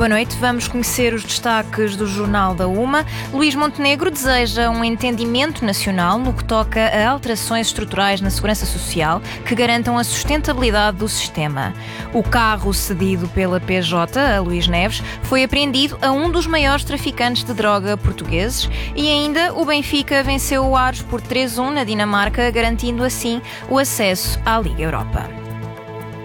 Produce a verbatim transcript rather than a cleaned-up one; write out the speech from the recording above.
Boa noite, vamos conhecer os destaques do Jornal da Uma. Luís Montenegro deseja um entendimento nacional no que toca a alterações estruturais na segurança social que garantam a sustentabilidade do sistema. O carro cedido pela P J a Luís Neves foi apreendido a um dos maiores traficantes de droga portugueses e ainda o Benfica venceu o Aros por três a um na Dinamarca, garantindo assim o acesso à Liga Europa.